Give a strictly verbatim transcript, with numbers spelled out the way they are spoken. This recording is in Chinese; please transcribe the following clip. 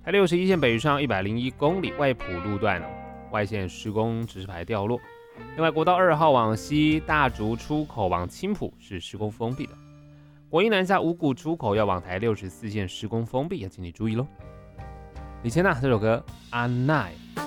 台六十一线北上一百零一公里外埔路段、哦、外线施工指示牌掉落。另外，国道二号往西大竹出口往青埔是施工封闭的。国一南下五股出口要往台六十四线施工封闭，要请你注意喽。李千娜这首歌《阿奈》。